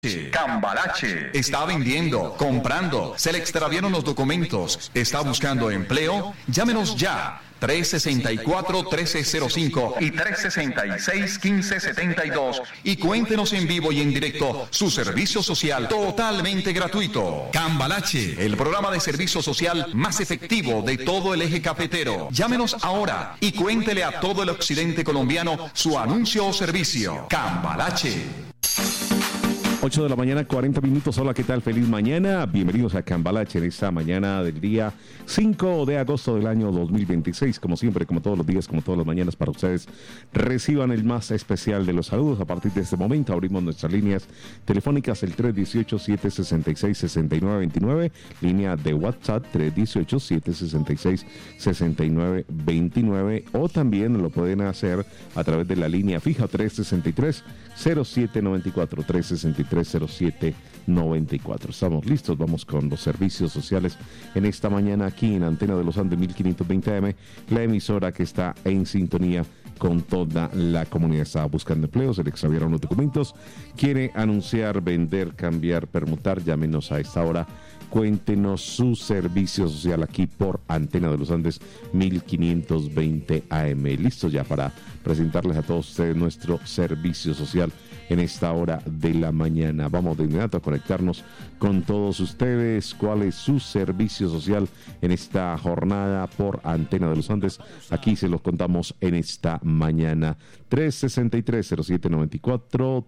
Cambalache. Está vendiendo, comprando, se le extraviaron los documentos, está buscando empleo. Llámenos ya. 364-1305 y 366-1572. Y cuéntenos en vivo y en directo su servicio social totalmente gratuito. Cambalache, el programa de servicio social más efectivo de todo el eje cafetero. Llámenos ahora y cuéntele a todo el occidente colombiano su anuncio o servicio. Cambalache. 8 de la mañana, 40 minutos. Hola, ¿qué tal? Feliz mañana. Bienvenidos a Cambalache en esta mañana del día 5 de agosto del año 2026. Como siempre, como todos los días, como todas las mañanas, para ustedes reciban el más especial de los saludos. A partir de este momento abrimos nuestras líneas telefónicas, el 318-766-6929, línea de WhatsApp 318-766-6929, o también lo pueden hacer a través de la línea fija 363-0794, 363-0794. Estamos listos, vamos con los servicios sociales en esta mañana aquí en Antena de los Andes 1520 AM, la emisora que está en sintonía con toda la comunidad. Está buscando empleo, se le extraviaron los documentos, quiere anunciar, vender, cambiar, permutar, llámenos a esta hora. Cuéntenos su servicio social aquí por Antena de los Andes 1520 AM. Listos ya para presentarles a todos ustedes nuestro servicio social en esta hora de la mañana. Vamos de inmediato a conectarnos con todos ustedes. ¿Cuál es su servicio social en esta jornada por Antena de los Andes? Aquí se los contamos en esta mañana. 363-0794,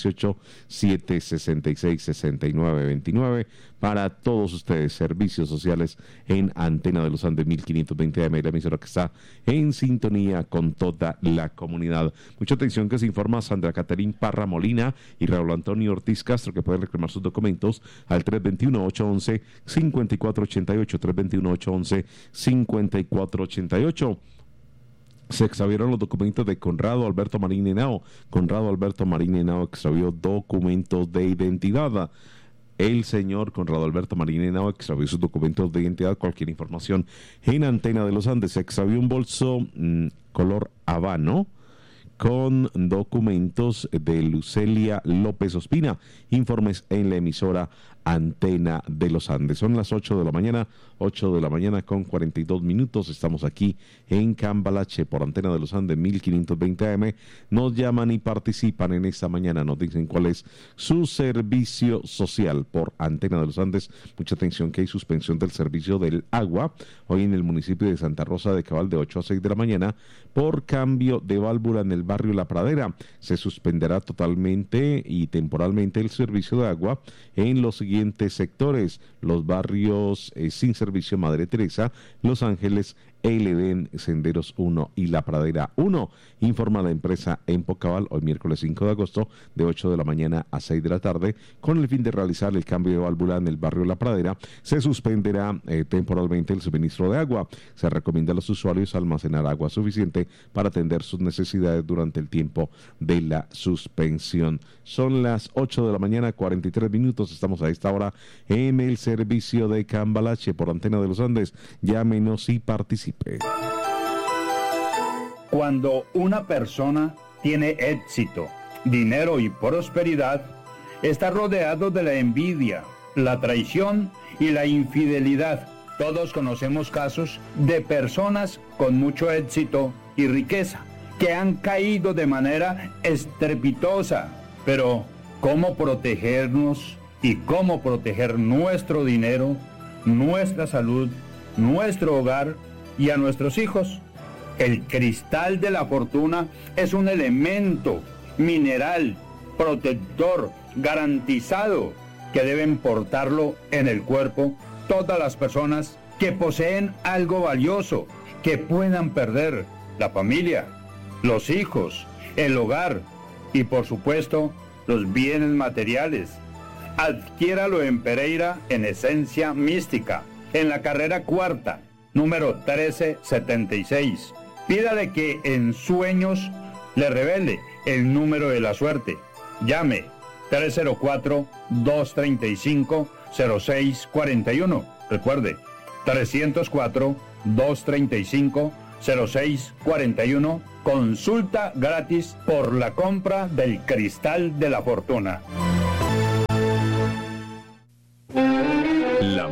318-766-6929. Para todos ustedes, servicios sociales en Antena de los Andes 1520 AM, la emisora que está en sintonía con toda la comunidad. Mucha atención, que se informa Sandra Caterín Parra Molina y Raúl Antonio Ortiz Castro, que pueden reclamar sus documentos al 321-811-5488, 321-811-5488. Se extravieron los documentos de Conrado Alberto Marín Henao. Conrado Alberto Marín Henao extravió documentos de identidad. El señor Conrado Alberto Marín Henao extravió sus documentos de identidad. Cualquier información en Antena de los Andes. Se extravió un bolso color habano con documentos de Lucelia López Ospina. Informes en la emisora Antena de los Andes. Son las 8 de la mañana con 42 minutos. Estamos aquí en Cambalache por Antena de los Andes 1520 AM. Nos llaman y participan en esta mañana. Nos dicen cuál es su servicio social por Antena de los Andes. Mucha atención, que hay suspensión del servicio del agua hoy en el municipio de Santa Rosa de Cabal de 8 a 6 de la mañana por cambio de válvula en el barrio La Pradera. Se suspenderá totalmente y temporalmente el servicio de agua en los siguientes sectores: los barrios sin servicio Madre Teresa, Los Ángeles, El Edén, Senderos 1 y La Pradera 1. Informa la empresa Empocabal hoy miércoles 5 de agosto de 8 de la mañana a 6 de la tarde con el fin de realizar el cambio de válvula en el barrio La Pradera. Se suspenderá temporalmente el suministro de agua. Se recomienda a los usuarios almacenar agua suficiente para atender sus necesidades durante el tiempo de la suspensión. Son las 8 de la mañana, 43 minutos. Estamos a esta hora en el servicio de Cambalache por Antena de los Andes. Llámenos y participe. Cuando una persona tiene éxito, dinero y prosperidad, está rodeado de la envidia, la traición y la infidelidad. Todos conocemos casos de personas con mucho éxito y riqueza que han caído de manera estrepitosa. Pero, ¿cómo protegernos y cómo proteger nuestro dinero, nuestra salud, nuestro hogar y a nuestros hijos? El cristal de la fortuna es un elemento mineral, protector, garantizado, que deben portarlo en el cuerpo todas las personas que poseen algo valioso, que puedan perder: la familia, los hijos, el hogar y, por supuesto, los bienes materiales. Adquiéralo en Pereira, en Esencia Mística, en la carrera cuarta, número 1376. Pídale que en sueños le revele el número de la suerte. Llame 304-235-0641. Recuerde, 304-235-0641. Consulta gratis por la compra del cristal de la fortuna.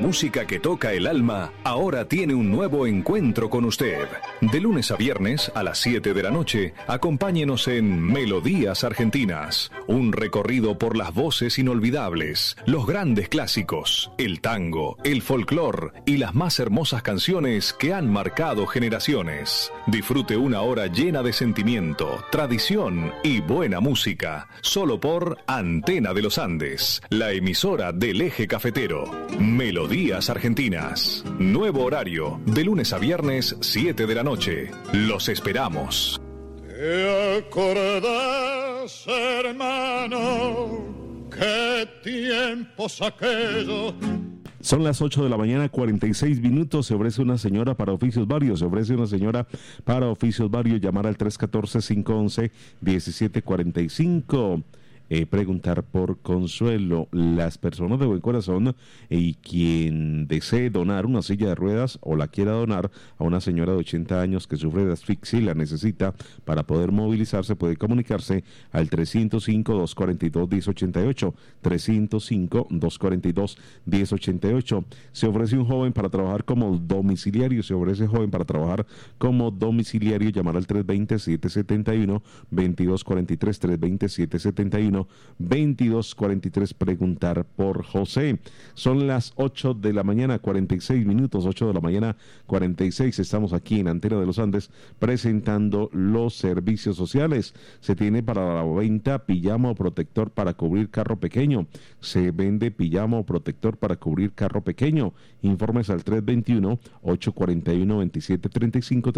música que toca el alma, ahora tiene un nuevo encuentro con usted. De lunes a viernes a las 7 de la noche, acompáñenos en Melodías Argentinas, un recorrido por las voces inolvidables, los grandes clásicos, el tango, el folclor y las más hermosas canciones que han marcado generaciones. Disfrute una hora llena de sentimiento, tradición y buena música, solo por Antena de los Andes, la emisora del Eje Cafetero. Melodías Argentinas. Nuevo horario, de lunes a viernes, 7 de la noche. Los esperamos. ¿Te acordás, hermano, qué tiempos aquellos? Son las 8 de la mañana, 46 minutos. Se ofrece una señora para oficios varios. Llamar al 314-511-1745. Preguntar por Consuelo. Las personas de buen corazón y quien desee donar una silla de ruedas o la quiera donar a una señora de 80 años que sufre de asfixia y la necesita para poder movilizarse, puede comunicarse al 305-242-1088, 305-242-1088. Se ofrece un joven para trabajar como domiciliario, llamar al 320-771-2243, 320-771-2243, preguntar por José. Son las 8 de la mañana, 46 minutos, 8 de la mañana, 46. Estamos aquí en Antena de los Andes presentando los servicios sociales. Se tiene para la venta pijama o protector para cubrir carro pequeño. Se vende pijama o protector para cubrir carro pequeño. Informes al 321-841-2735,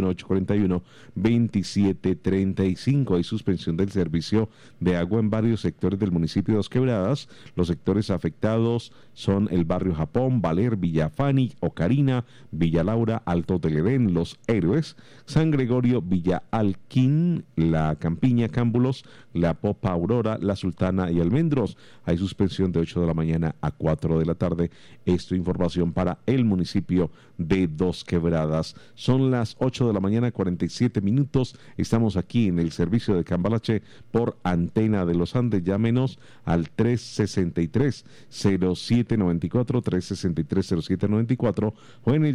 321-841-2735. Hay suspensión del servicio de agua en varios sectores del municipio de Dos Quebradas. Los sectores afectados son el barrio Japón, Valer, Villa Fani, Ocarina, Villa Laura, Alto del Edén, Los Héroes, San Gregorio, Villa Alquín, La Campiña, Cámbulos, La Popa Aurora, La Sultana y Almendros. Hay suspensión de 8 de la mañana a 4 de la tarde. Esto información para el municipio de Dos Quebradas. Son las 8 de la mañana, 47 minutos. Estamos aquí en el servicio de Cambalache por Antena de los Andes. Llámenos al 363-0794, 363-0794 o en el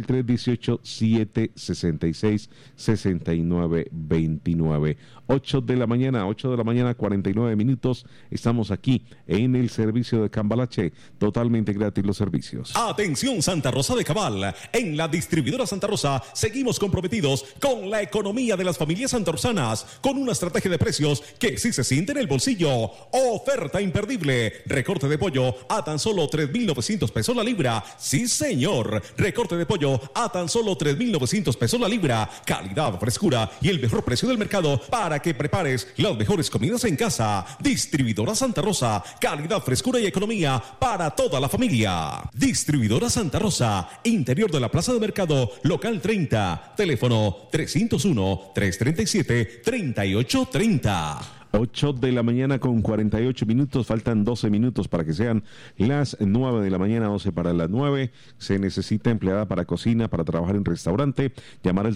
318-766-6929. 8 de la mañana, 49 minutos. Estamos aquí en el servicio de Cambalache, totalmente gratis los servicios. Atención Santa Rosa de Cabal, en la distribuidora Santa Rosa seguimos comprometidos con la economía de las familias santorzanas, con una estrategia de precios que sí se siente en el bolsillo. Oferta imperdible, recorte de pollo a tan solo 3.900 pesos la libra. Sí señor, recorte de pollo a tan solo 3.900 pesos la libra. Calidad, frescura y el mejor precio del mercado para que prepares las mejores comidas en casa. Distribuidora Santa Rosa, calidad, frescura y economía para toda la familia. Distribuidora Santa Rosa, interior de la Plaza de Mercado, local 30, teléfono 301-337-3830. 8 de la mañana con 48 minutos, faltan 12 minutos para que sean las 9 de la mañana, 12 para las 9. Se necesita empleada para cocina, para trabajar en restaurante. Llamar al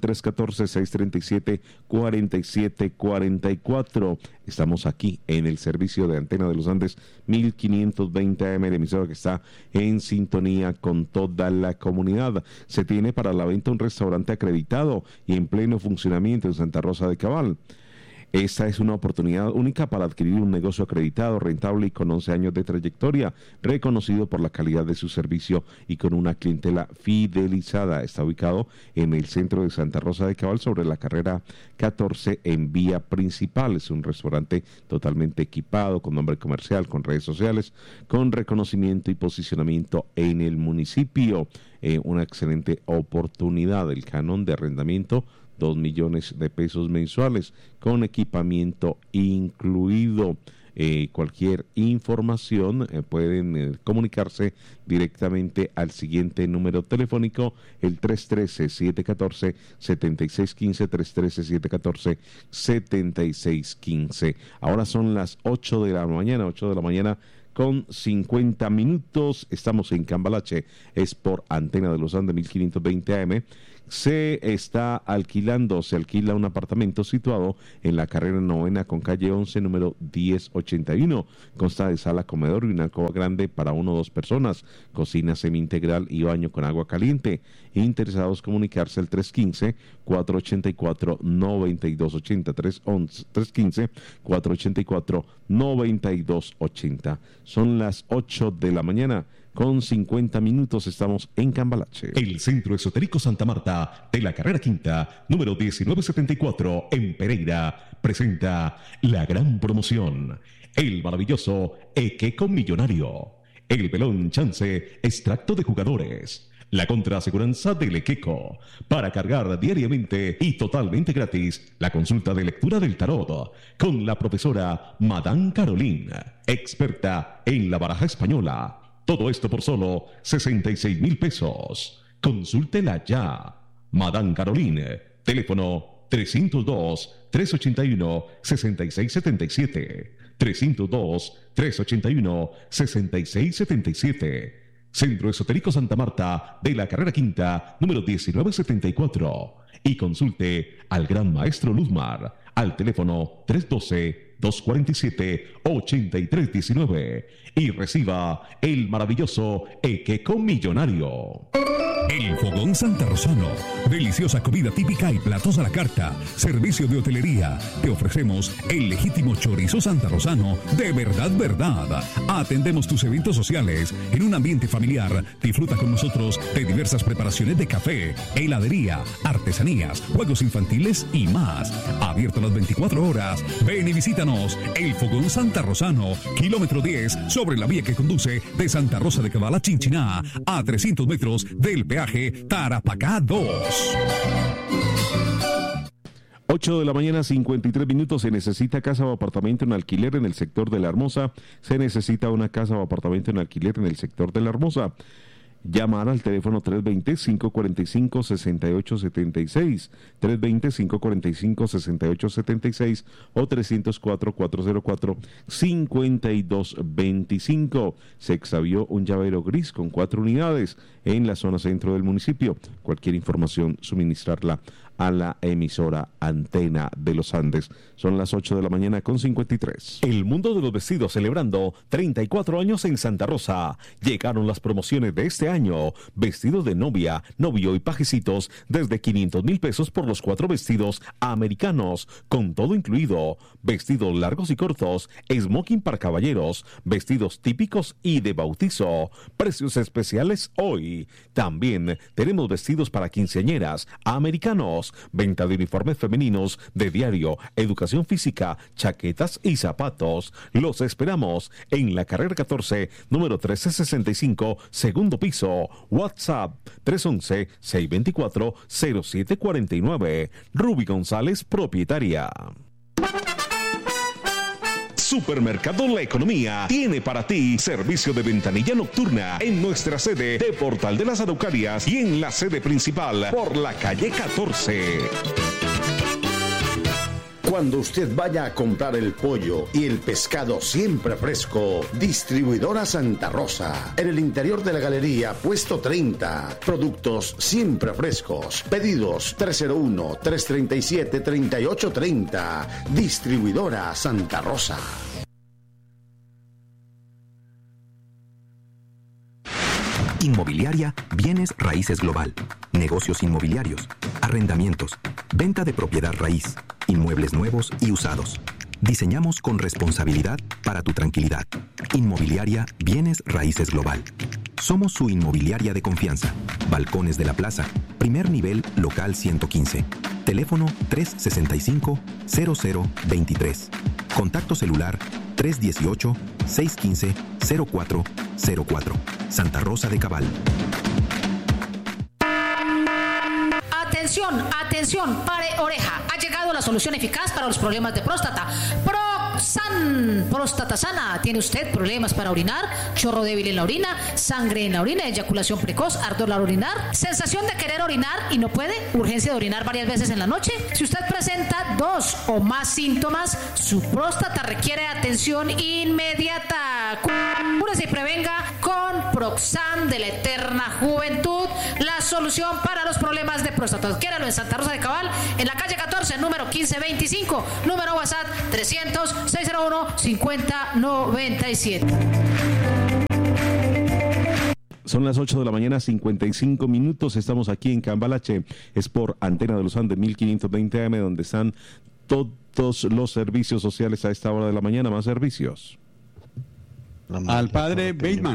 314-637-4744. Estamos aquí en el servicio de Antena de los Andes, 1520 AM, la emisora que está en sintonía con toda la comunidad. Se tiene para la venta un restaurante acreditado y en pleno funcionamiento en Santa Rosa de Cabal. Esta es una oportunidad única para adquirir un negocio acreditado, rentable y con 11 años de trayectoria, reconocido por la calidad de su servicio y con una clientela fidelizada. Está ubicado en el centro de Santa Rosa de Cabal, sobre la carrera 14 en vía principal. Es un restaurante totalmente equipado, con nombre comercial, con redes sociales, con reconocimiento y posicionamiento en el municipio. Una excelente oportunidad. El canon de arrendamiento, 2 millones de pesos mensuales, con equipamiento incluido. Cualquier información pueden comunicarse directamente al siguiente número telefónico, el 313-714-7615, 313-714-7615. Ahora son las 8 de la mañana, con 50 minutos. Estamos en Cambalache, es por Antena de los Andes, 1520 AM. se alquila un apartamento situado en la carrera 9 con calle 11, número 1081. Consta de sala, comedor y una alcoba grande para 1 o 2 personas, cocina semi-integral y baño con agua caliente. Interesados, comunicarse al 315-484-9280, 315-484-9280. Son las 8 de la mañana. Con 50 minutos estamos en Cambalache. El Centro Esotérico Santa Marta de la carrera quinta, número 1974, en Pereira, presenta la gran promoción. El maravilloso Equeco Millonario. El Pelón Chance, extracto de jugadores. La contraaseguranza del Equeco. Para cargar diariamente y totalmente gratis, la consulta de lectura del tarot con la profesora Madame Caroline, experta en la baraja española. Todo esto por solo 66,000 pesos. Consúltela ya. Madame Caroline, teléfono 302-381-6677. 302-381-6677. Centro Esotérico Santa Marta de la carrera quinta, número 1974. Y consulte al gran maestro Luzmar al teléfono 312-247-8319 y reciba el maravilloso Equeco Millonario. El Fogón Santa Rosano. Deliciosa comida típica y platos a la carta. Servicio de hotelería. Te ofrecemos el legítimo chorizo santarrosano de verdad. Atendemos tus eventos sociales en un ambiente familiar. Disfruta con nosotros de diversas preparaciones de café, heladería, artesanías, juegos infantiles y más. Abierto las 24 horas. Ven y visítanos. El Fogón Santa Rosano, kilómetro 10, sobre la vía que conduce de Santa Rosa de Cabal a Chinchiná, a 300 metros del peaje Tarapacá 2. 8 de la mañana, 53 minutos. Se necesita casa o apartamento en alquiler en el sector de La Hermosa. Se necesita una casa o apartamento en alquiler en el sector de La Hermosa. Llamar al teléfono 320-545-6876, 320-545-6876 o 304-404-5225. Se extravió un llavero gris con 4 unidades en la zona centro del municipio. Cualquier información, suministrarla a la emisora Antena de los Andes. Son las 8 de la mañana con 53. El mundo de los vestidos celebrando 34 años en Santa Rosa. Llegaron las promociones de este año. Vestidos de novia, novio y pajecitos desde 500,000 pesos por los 4 vestidos americanos, con todo incluido. Vestidos largos y cortos, smoking para caballeros, vestidos típicos y de bautizo. Precios especiales hoy. También tenemos vestidos para quinceañeras americanos. Venta de uniformes femeninos de diario, educación física, chaquetas y zapatos. Los esperamos en la carrera 14, número 1365, segundo piso. WhatsApp 311-624-0749. Ruby González, propietaria. Supermercado La Economía tiene para ti servicio de ventanilla nocturna en nuestra sede de Portal de las Araucarias y en la sede principal por la calle 14. Cuando usted vaya a comprar el pollo y el pescado siempre fresco, Distribuidora Santa Rosa. En el interior de la galería, puesto 30. Productos siempre frescos. Pedidos 301-337-3830. Distribuidora Santa Rosa. Inmobiliaria Bienes Raíces Global. Negocios inmobiliarios, arrendamientos, venta de propiedad raíz, inmuebles nuevos y usados. Diseñamos con responsabilidad para tu tranquilidad. Inmobiliaria Bienes Raíces Global. Somos su inmobiliaria de confianza. Balcones de la Plaza, primer nivel, local 115. Teléfono 365-0023. Contacto celular 318-615-0404. Santa Rosa de Cabal. Atención, pare oreja. Ha llegado la solución eficaz para los problemas de próstata. Proxan, próstata sana. ¿Tiene usted problemas para orinar? Chorro débil en la orina, sangre en la orina, eyaculación precoz, ardor al orinar, sensación de querer orinar y no puede, urgencia de orinar varias veces en la noche. Si usted presenta 2 o más síntomas, su próstata requiere atención inmediata. Cúrese y prevenga con Proxan de la Eterna Juventud, la solución para los problemas de próstata. Adquiéralo en Santa Rosa de Cabal, en la calle 14, número 1525, número WhatsApp 300-601-5097. Son las 8 de la mañana, 55 minutos. Estamos aquí en Cambalache. Es por Antena de los Andes, 1520 AM, donde están todos los servicios sociales a esta hora de la mañana. Más servicios. Al padre Bateman.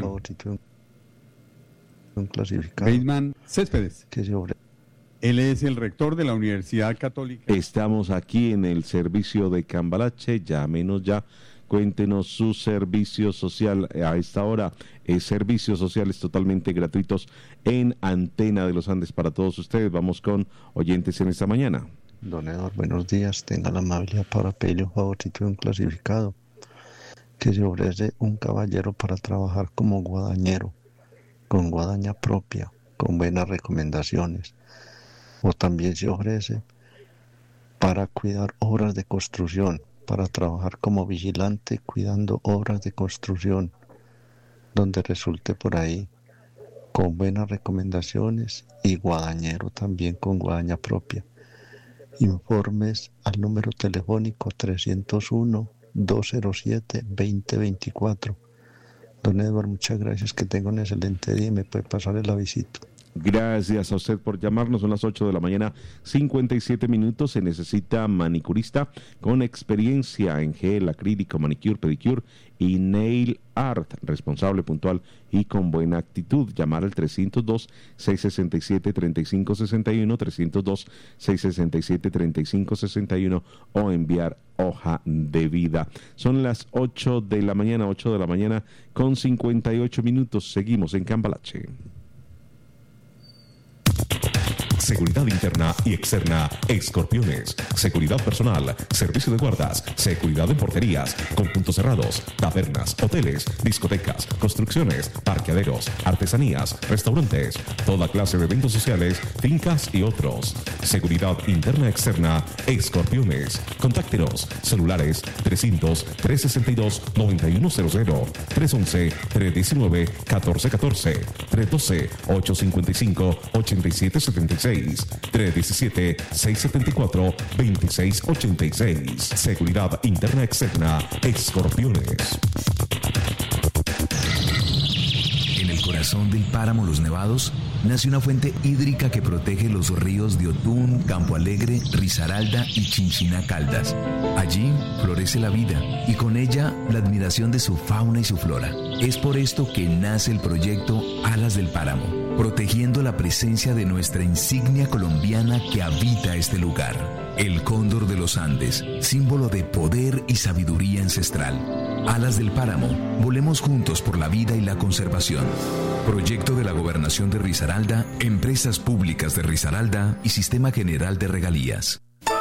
Bateman Céspedes. Él es el rector de la Universidad Católica. Estamos aquí en el servicio de Cambalache. Llámenos ya. Cuéntenos su servicio social a esta hora. Servicios sociales totalmente gratuitos en Antena de los Andes para todos ustedes. Vamos con oyentes en esta mañana. Don Eduardo, buenos días. Tenga la amabilidad para pedirle un favorcito de un clasificado que se ofrece un caballero para trabajar como guadañero, con guadaña propia, con buenas recomendaciones. O también se ofrece para cuidar obras de construcción, para trabajar como vigilante cuidando obras de construcción, donde resulte por ahí con buenas recomendaciones, y guadañero también con guadaña propia. Informes al número telefónico 301-207-2024. Don Eduardo, muchas gracias, que tenga un excelente día y me puede pasar el avisito. Gracias a usted por llamarnos. Son las 8 de la mañana, 57 minutos. Se necesita manicurista con experiencia en gel, acrílico, manicure, pedicure y nail art, responsable, puntual y con buena actitud. Llamar al 302-667-3561, 302-667-3561 o enviar hoja de vida. Son las 8 de la mañana con 58 minutos. Seguimos en Cambalache. Seguridad interna y externa, Escorpiones. Seguridad personal, servicio de guardas, seguridad en porterías, con puntos cerrados, tabernas, hoteles, discotecas, construcciones, parqueaderos, artesanías, restaurantes, toda clase de eventos sociales, fincas y otros. Seguridad interna externa, Escorpiones. Contáctenos, celulares 300-362-9100, 311-319-1414, 312-855-8776, 317-674-2686. Seguridad interna externa, Escorpiones. En el corazón del páramo Los Nevados nace una fuente hídrica que protege los ríos de Otún, Campo Alegre, Risaralda y Chinchina Caldas. Allí florece la vida y con ella la admiración de su fauna y su flora. Es por esto que nace el proyecto Alas del Páramo, protegiendo la presencia de nuestra insignia colombiana que habita este lugar. El cóndor de los Andes, símbolo de poder y sabiduría ancestral. Alas del Páramo, volemos juntos por la vida y la conservación. Proyecto de la Gobernación de Risaralda, Empresas Públicas de Risaralda y Sistema General de Regalías.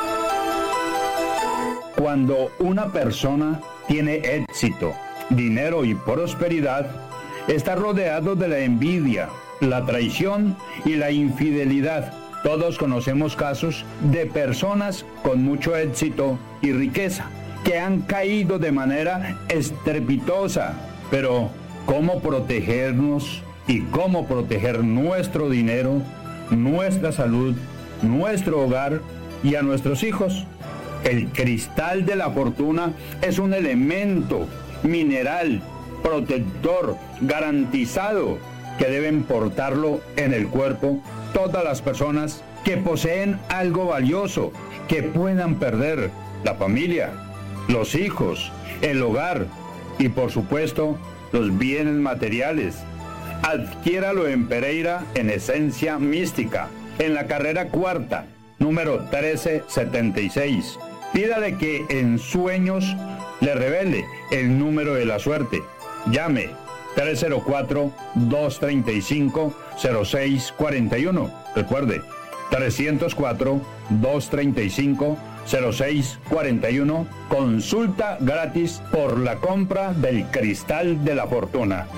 Cuando una persona tiene éxito, dinero y prosperidad, está rodeado de la envidia, la traición y la infidelidad. Todos conocemos casos de personas con mucho éxito y riqueza que han caído de manera estrepitosa. Pero, ¿cómo protegernos y cómo proteger nuestro dinero, nuestra salud, nuestro hogar y a nuestros hijos? El cristal de la fortuna es un elemento mineral, protector, garantizado, que deben portarlo en el cuerpo todas las personas que poseen algo valioso, que puedan perder: la familia, los hijos, el hogar y por supuesto los bienes materiales. Adquiéralo en Pereira, en Esencia Mística, en la carrera cuarta, número 1376. Pídale que en sueños le revele el número de la suerte. Llame 304-235-0641. Recuerde, 304-235-0641. 0641. Consulta gratis por la compra del cristal de la fortuna.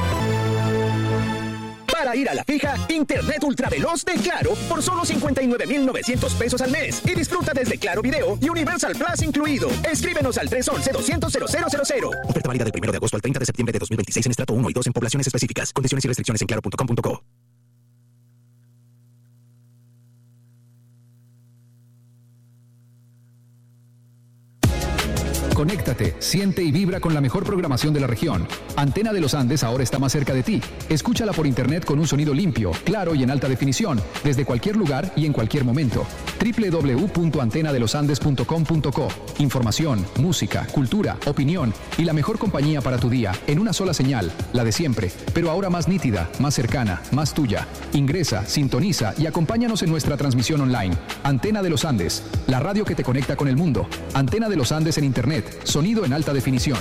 Para ir a la fija, Internet ultraveloz de Claro por solo 59,900 pesos al mes. Y disfruta desde Claro Video y Universal Plus incluido. Escríbenos al 311-200-0000. Oferta válida del 1 de agosto al 30 de septiembre de 2026 en estrato 1 y 2 en poblaciones específicas. Condiciones y restricciones en claro.com.co. Conéctate, siente y vibra con la mejor programación de la región. Antena de los Andes ahora está más cerca de ti. Escúchala por internet con un sonido limpio, claro y en alta definición, desde cualquier lugar y en cualquier momento. www.antenadelosandes.com.co. Información, música, cultura, opinión y la mejor compañía para tu día en una sola señal, la de siempre, pero ahora más nítida, más cercana, más tuya. Ingresa, sintoniza y acompáñanos en nuestra transmisión online. Antena de los Andes, la radio que te conecta con el mundo. Antena de los Andes en internet. Sonido en alta definición.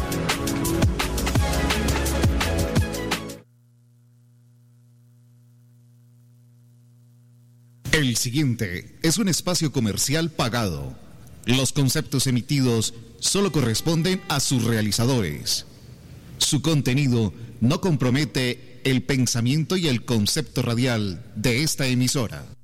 El siguiente es un espacio comercial pagado. Los conceptos emitidos solo corresponden a sus realizadores. Su contenido no compromete el pensamiento y el concepto radial de esta emisora.